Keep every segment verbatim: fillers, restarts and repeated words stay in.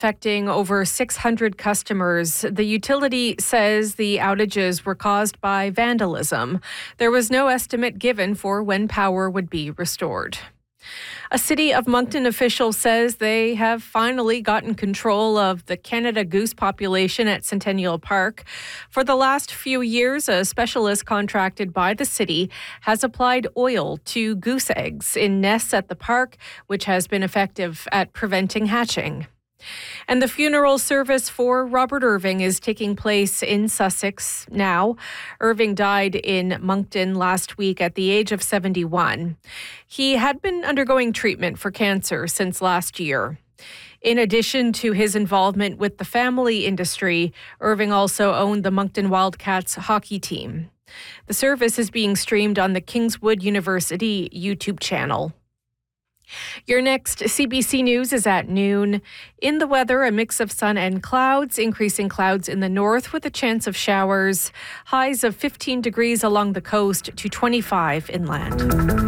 affecting over six hundred customers. The utility says the outages were caused by vandalism. There was no estimate given for when power would be restored. A City of Moncton official says they have finally gotten control of the Canada goose population at Centennial Park. For the last few years, a specialist contracted by the city has applied oil to goose eggs in nests at the park, which has been effective at preventing hatching. And the funeral service for Robert Irving is taking place in Sussex now. Irving died in Moncton last week at the age of seventy-one. He had been undergoing treatment for cancer since last year. In addition to his involvement with the family industry, Irving also owned the Moncton Wildcats hockey team. The service is being streamed on the Kingswood University YouTube channel. Your next C B C News is at noon. In the weather, a mix of sun and clouds, increasing clouds in the north with a chance of showers. Highs of fifteen degrees along the coast to twenty-five inland.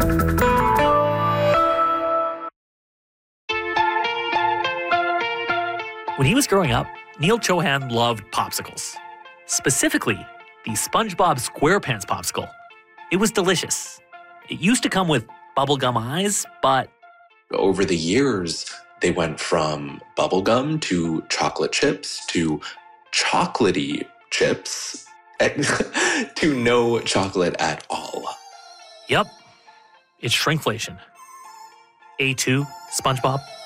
When he was growing up, Neil Chohan loved popsicles. Specifically, the SpongeBob SquarePants popsicle. It was delicious. It used to come with bubblegum eyes, but over the years, they went from bubblegum to chocolate chips to chocolatey chips to no chocolate at all. Yep, it's shrinkflation. A two, SpongeBob.